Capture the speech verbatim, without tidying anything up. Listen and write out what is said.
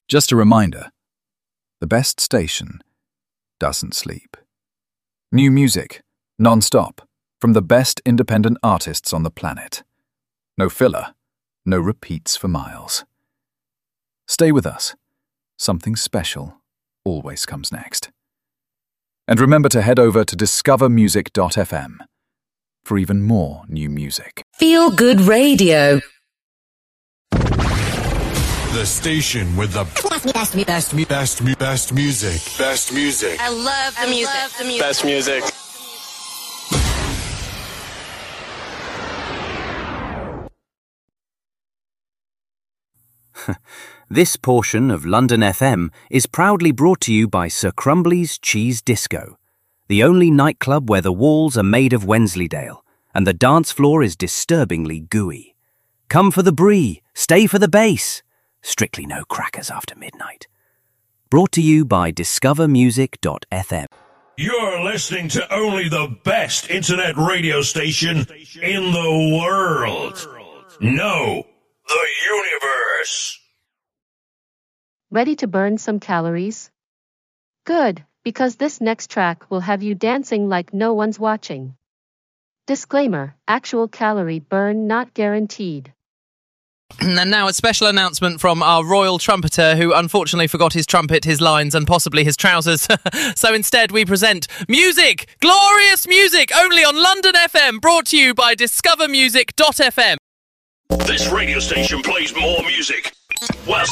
Just a reminder, the best station doesn't sleep. New music, non-stop, from the best independent artists on the planet. No filler, no repeats for miles. Stay with us. Something special always comes next. And remember to head over to discover music dot f m for even more new music. Feel Good Radio. The station with the best, best, best, best, best music. Best music. I love the I music. love the music. Best music. This portion of London F M is proudly brought to you by Sir Crumbly's Cheese Disco, the only nightclub where the walls are made of Wensleydale and the dance floor is disturbingly gooey. Come for the brie, stay for the bass. Strictly no crackers after midnight. Brought to you by discover music dot f m. You're listening to only the best internet radio station in the world. No, the universe. Ready to burn some calories? Good, because this next track will have you dancing like no one's watching. Disclaimer, actual calorie burn not guaranteed. And now a special announcement from our royal trumpeter who unfortunately forgot his trumpet, his lines and possibly his trousers. So instead we present music, glorious music, only on London F M, brought to you by discover music dot f m. This radio station plays more music. Well,